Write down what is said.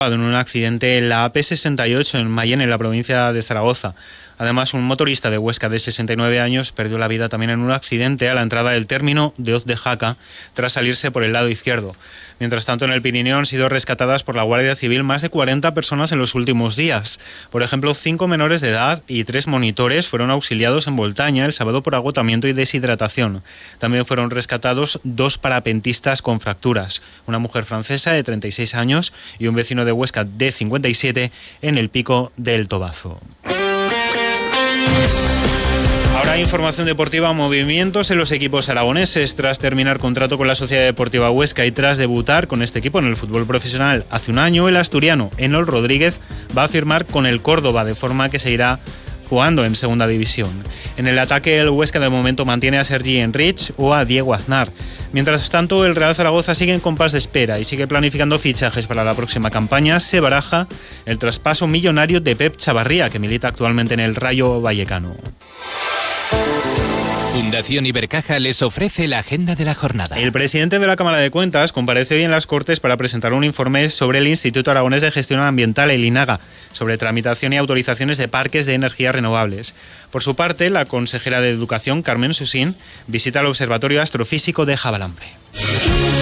en un accidente en la AP68 en Mayén, en la provincia de Zaragoza. Además, un motorista de Huesca de 69 años perdió la vida también en un accidente a la entrada del término de Hoz de Jaca tras salirse por el lado izquierdo. Mientras tanto, en el Pirineo han sido rescatadas por la Guardia Civil más de 40 personas en los últimos días. Por ejemplo, 5 menores de edad y 3 monitores fueron auxiliados en Voltaña el sábado por agotamiento y deshidratación. También fueron rescatados 2 parapentistas con fracturas, una mujer francesa de 36 años y un vecino de Huesca de 57 en el Pico del Tobazo. Ahora información deportiva, movimientos en los equipos aragoneses. Tras terminar contrato con la Sociedad Deportiva Huesca y tras debutar con este equipo en el fútbol profesional hace un año, el asturiano Enol Rodríguez va a firmar con el Córdoba, de forma que se irá jugando en segunda división. En el ataque, el Huesca de momento mantiene a Sergi Enrich o a Diego Aznar. Mientras tanto, el Real Zaragoza sigue en compás de espera y sigue planificando fichajes para la próxima campaña. Se baraja el traspaso millonario de Pep Chavarría, que milita actualmente en el Rayo Vallecano. Fundación Ibercaja les ofrece la agenda de la jornada. El presidente de la Cámara de Cuentas comparece hoy en las Cortes para presentar un informe sobre el Instituto Aragonés de Gestión Ambiental, el INAGA, sobre tramitación y autorizaciones de parques de energías renovables. Por su parte, la consejera de Educación, Carmen Susín, visita el Observatorio Astrofísico de Javalambre.